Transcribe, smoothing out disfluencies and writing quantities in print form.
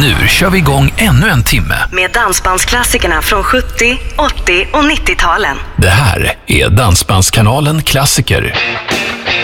Nu kör vi igång ännu en timme med dansbandsklassikerna från 70, 80 och 90-talen. Det här är Dansbandskanalen Klassiker.